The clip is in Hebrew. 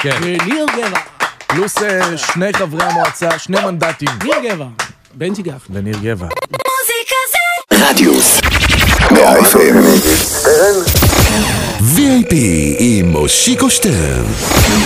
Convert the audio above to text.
ניר גבע. פלוס שני חברי המועצה, 2 מנדטים. ניר גבע. בנצ'י גפני. וניר גבע. מוזיקה זה רדיוס 100 FM VIP עם מושיקו שטרן.